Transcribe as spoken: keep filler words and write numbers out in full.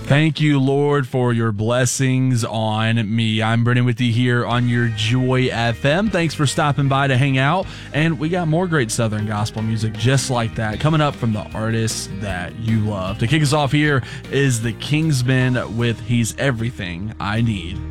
Thank you, Lord, for your blessings on me. I'm Brennan with you here on your Joy F M. Thanks for stopping by to hang out. And we got more great Southern gospel music just like that coming up from the artists that you love. To kick us off here is the Kingsmen with He's Everything I Need.